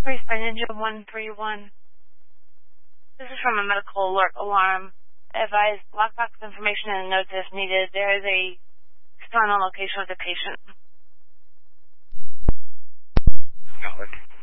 Raised by Ninja 131. This is from a medical alert alarm. Advise lockbox information and notes if needed. There is a stone on location with the patient. Got it.